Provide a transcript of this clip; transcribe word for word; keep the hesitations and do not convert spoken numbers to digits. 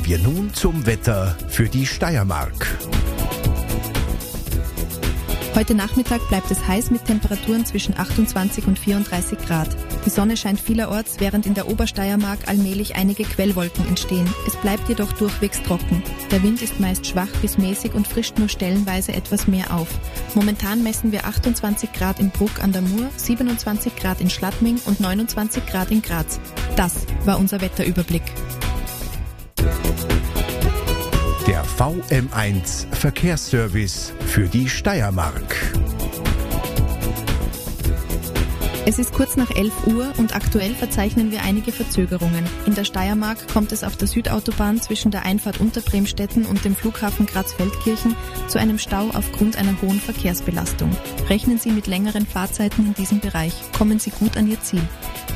Kommen wir nun zum Wetter für die Steiermark. Heute Nachmittag bleibt es heiß mit Temperaturen zwischen achtundzwanzig und vierunddreißig Grad. Die Sonne scheint vielerorts, während in der Obersteiermark allmählich einige Quellwolken entstehen. Es bleibt jedoch durchwegs trocken. Der Wind ist meist schwach bis mäßig und frischt nur stellenweise etwas mehr auf. Momentan messen wir achtundzwanzig Grad in Bruck an der Mur, siebenundzwanzig Grad in Schladming und neunundzwanzig Grad in Graz. Das war unser Wetterüberblick. Der V M eins Verkehrsservice für die Steiermark. Es ist kurz nach elf Uhr und aktuell verzeichnen wir einige Verzögerungen. In der Steiermark kommt es auf der Südautobahn zwischen der Einfahrt Unterbremstetten und dem Flughafen Graz-Feldkirchen zu einem Stau aufgrund einer hohen Verkehrsbelastung. Rechnen Sie mit längeren Fahrzeiten in diesem Bereich. Kommen Sie gut an Ihr Ziel.